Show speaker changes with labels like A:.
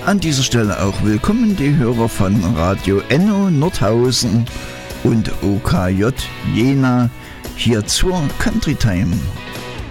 A: An dieser Stelle auch willkommen die Hörer von Radio Enno Nordhausen und OKJ Jena hier zur Country Time.